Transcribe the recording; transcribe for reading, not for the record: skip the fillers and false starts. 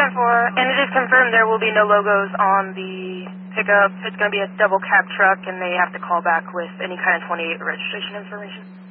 10-4, and it is confirmed there will be no logos on the pickup. It's going to be a double cab truck, and they have to call back with any kind of 28 registration information.